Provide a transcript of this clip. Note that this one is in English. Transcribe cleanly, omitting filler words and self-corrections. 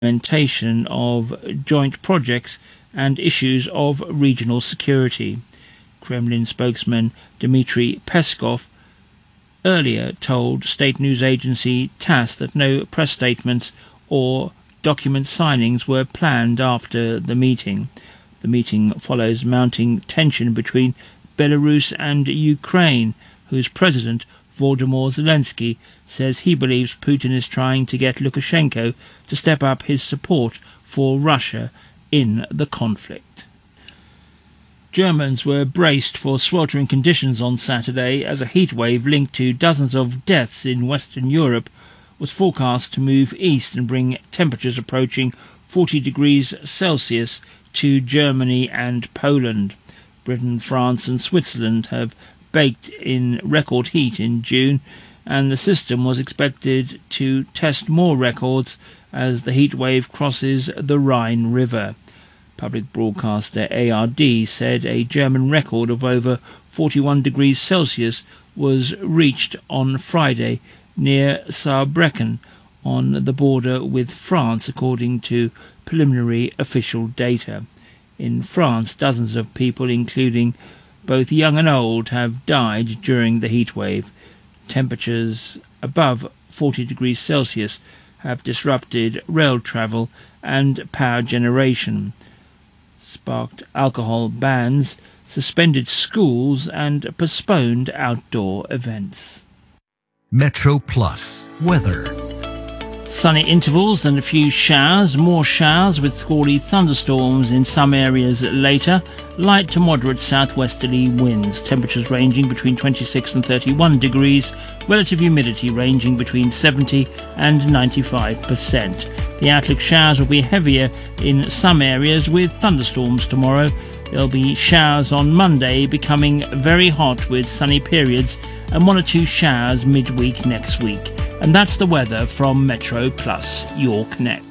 implementation of joint projects and issues of regional security. Kremlin spokesman Dmitry Peskov earlier told state news agency TASS that no press statements or document signings were planned after the meeting. The meeting follows mounting tension between Belarus and Ukraine, whose president Volodymyr Zelensky says he believes Putin is trying to get Lukashenko to step up his support for Russia in the conflict. Germans were braced for sweltering conditions on Saturday as a heatwave linked to dozens of deaths in Western Europe was forecast to move east and bring temperatures approaching 40 degrees Celsius to Germany and Poland. Britain, France and Switzerland have baked in record heat in June, and the system was expected to test more records as the heat wave crosses the Rhine River. Public broadcaster ARD said a German record of over 41 degrees Celsius was reached on Friday near Saarbrücken on the border with France, according to preliminary official data. In France, dozens of people, including both young and old, have died during the heatwave. Temperatures above 40 degrees Celsius have disrupted rail travel and power generation, sparked alcohol bans, suspended schools and postponed outdoor events. Metro Plus weather. Sunny intervals and a few showers, more showers with squally thunderstorms in some areas later. Light to moderate southwesterly winds. Temperatures ranging between 26 and 31 degrees. Relative humidity ranging between 70 and 95%. The outlook showers will be heavier in some areas with thunderstorms tomorrow. There'll be showers on Monday, becoming very hot with sunny periods, and 1 or 2 showers midweek next week. And that's the weather from Metro Plus, your connect.